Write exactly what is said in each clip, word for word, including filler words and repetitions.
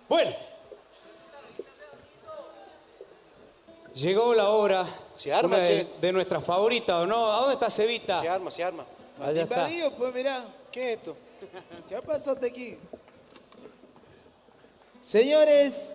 Bueno. Llegó la hora. Se arma, una de, che. de nuestras favoritas, ¿o no? ¿A dónde está Cevita? Se arma, se arma. Allá está. Invadido, pues mirá. ¿Qué es esto? ¿Qué pasó aquí? Señores,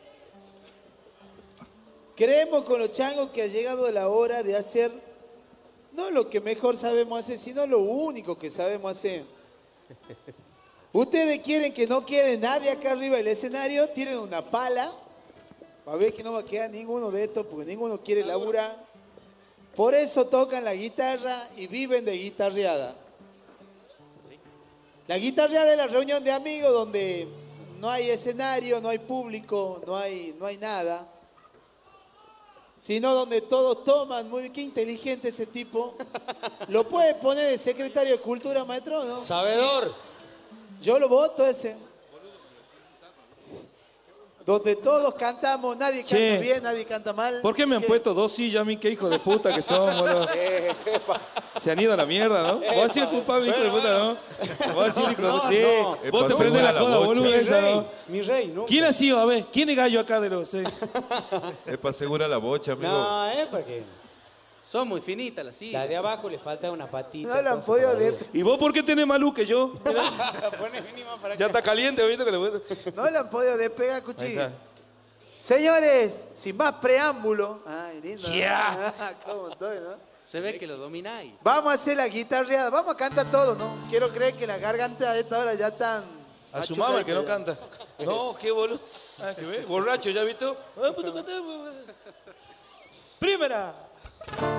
creemos con los changos que ha llegado la hora de hacer no lo que mejor sabemos hacer, sino lo único que sabemos hacer. Ustedes quieren que no quede nadie acá arriba del escenario, tienen una pala. A ver que no va a quedar ninguno de estos porque ninguno quiere laburar. Por eso tocan la guitarra y viven de guitarreada. La guitarreada es la reunión de amigos donde no hay escenario, no hay público, no hay, no hay nada. Sino donde todos toman. Muy bien, qué inteligente ese tipo. ¿Lo puede poner el secretario de Cultura, maestro, no? Sabedor. Yo lo voto ese. Donde todos cantamos, nadie Che, canta bien, nadie canta mal. ¿Por qué me han ¿Qué? puesto dos sillas a mí? ¿Qué hijo de puta que son, boludo? Se han ido a la mierda, ¿no? Vos has sido culpable, hijo de puta, ¿no? Vos has sido hijo de puta. Sí. no. Vos te Es prendés la pa' joda, asegurar la boludo, bocha. esa, ¿no? Mi rey, nunca. ¿Quién ha sido? A ver, ¿quién es gallo acá de los seis? Es para asegurar la bocha, amigo. No, es porque Son muy finitas las sillas. la de abajo le falta una patita. No la han entonces, podido para de- ver. ¿Y vos por qué tenés más luz que yo? Poné mínima para Ya acá. está caliente, ¿viste? Que le voy No le han podido despegar, Ahí cuchillo. está. Señores, sin más preámbulo. Ay, lindo. ¿no? Ya. ¿Cómo estoy, no? Se ve que lo domináis. Vamos a hacer la guitarreada. Vamos a cantar todo, ¿no? Quiero creer que la garganta a esta hora ya están... A su mamá, el que no machucaditas. canta. No, qué boludo. Ah, ¿qué ves? Borracho, ¿ya visto? Ah, puto, cantá, pues. Primera.